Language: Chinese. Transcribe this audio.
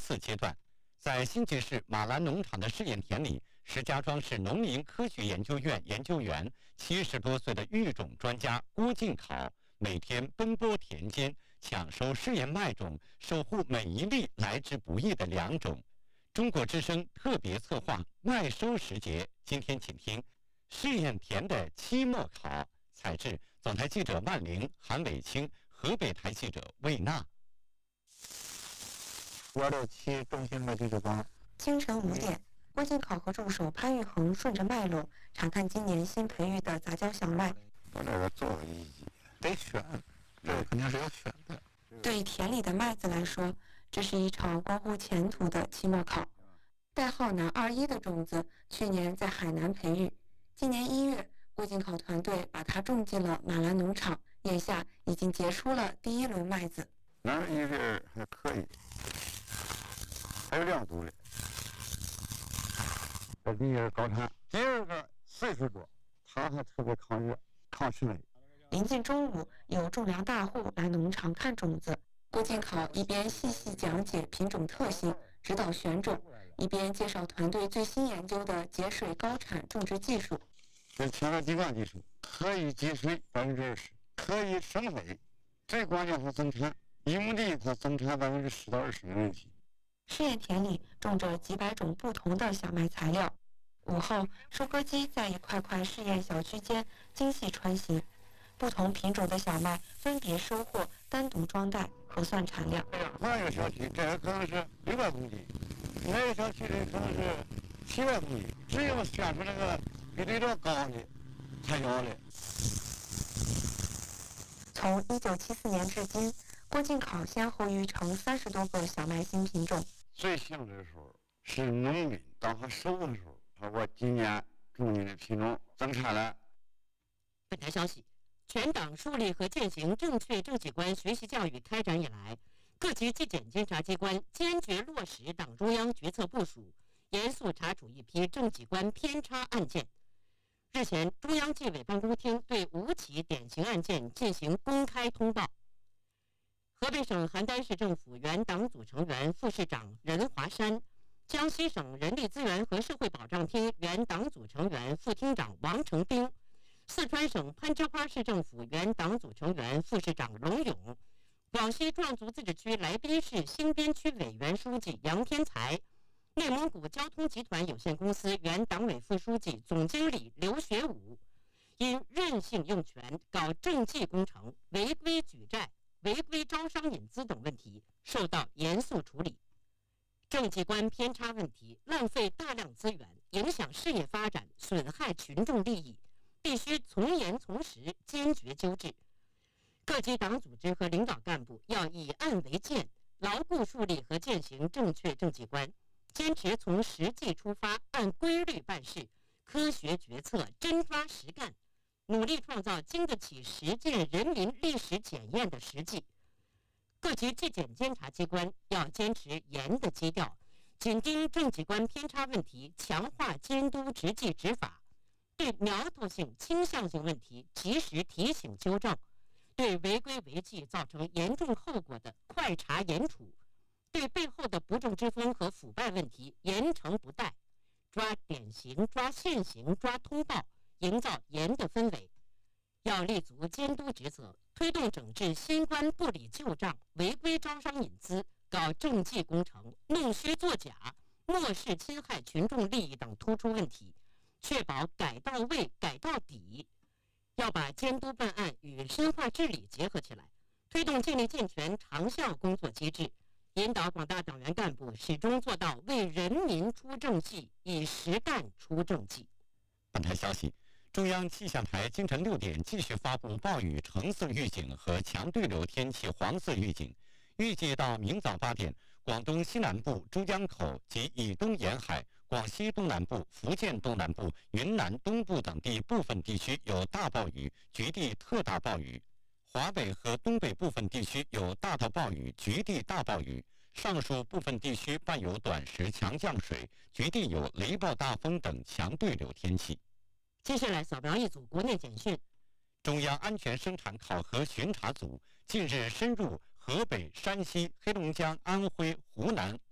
4阶段。在新集市马兰农场的试验田里，石家庄市农林科学研究院研究员70多岁的育种专家郭进考，每天奔波田间，抢收试验麦种，守护每一粒来之不易的良种。中国之声特别策划麦收时节，今天请听试验田的期末考。采制总台记者万玲、韩伟清，河北台记者魏娜。 567中心的记者光。 清晨5点，郭进考和助手潘玉恒顺着麦垄查看今年新培育的杂交小麦。 我这个做一得选，这个肯定是要选的。 对田里的麦子来说，这是一场关乎前途的期末考。代号南21的种子，去年在海南培育，今年1月，郭进考团队把它种进了马兰农场，眼下已经结出了第1轮麦子。 南21个还可以，还有2组的。这第一个高产，第二个岁数多，它还特别抗热、抗湿霉。 临近中午，有种粮大户来农场看种子。郭进考一边细细讲解品种特性，指导选种，一边介绍团队最新研究的节水高产种植技术。 这前面几款技术可以节水20%，可以生肥，最关键是增产，1亩地它增产10%到20%没问题。 试验田里种着几百种不同的小麦材料。午后，收割机在一块块试验小区间精细穿行，不同品种的小麦分别收获，单独装袋，核算产量。 换一个小区，这个可能是600公斤，那个小区的可能是700公斤，只有选出那个比这个高的才要的。 从1974年至今，郭进考先后育成30多个小麦新品种。 最幸的时候是农民当他收的时候，我今年种的品种增产了。 本台消息，全党树立和践行正确政绩观学习教育开展以来，各级纪检监察机关坚决落实党中央决策部署，严肃查处一批政绩观偏差案件。日前，中央纪委办公厅对5起典型案件进行公开通报。河北省邯郸市政府原党组成员、副市长任华山，江西省人力资源和社会保障厅原党组成员、副厅长王成兵，四川省攀枝花市政府原党组成员、副市长龙勇，广西壮族自治区来宾市新边区委员书记杨天才，内蒙古交通集团有限公司原党委副书记、总经理刘学武，因任性用权、搞政绩工程、违规举债、违规招商引资等问题，受到严肃处理。政绩观偏差问题浪费大量资源，影响事业发展，损害群众利益，必须从严从实，坚决纠治。各级党组织和领导干部要以案为鉴，牢固树立和践行正确政绩观，坚持从实际出发，按规律办事，科学决策，真抓实干，努力创造经得起实践人民历史检验的实际。各级纪检监察机关要坚持严的基调，紧盯政绩观偏差问题，强化监督执纪执法，对苗头性、倾向性问题及时提醒纠正，对违规违纪造成严重后果的快查严处，对背后的不正之风和腐败问题严惩不贷，抓典型、抓现行、抓通报，营造严的氛围。要立足监督职责，推动整治新冠不理旧账、违规招商引资、搞政绩工程、弄虚作假、漠视侵害群众利益等突出问题，确保改到位、改到底。要把监督办案与深化治理结合起来，推动建立健全长效工作机制，引导广大党员干部始终做到为人民出政绩，以实干出政绩。 本台消息，中央气象台清晨6点继续发布暴雨橙色预警和强对流天气黄色预警。预计到明早8点，广东西南部、珠江口及以东沿海、广西东南部、福建东南部、云南东部等地部分地区有大暴雨，局地特大暴雨；华北和东北部分地区有大到暴雨，局地大暴雨。上述部分地区伴有短时强降水，局地有雷暴大风等强对流天气。 接下来扫描一组国内简讯。 中央安全生产考核巡查组近日深入河北、山西、黑龙江、安徽、湖南、